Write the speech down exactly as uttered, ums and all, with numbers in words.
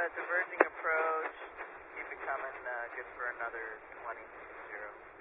diverging approach. Keep it coming. Uh, good for another twenty. Zero.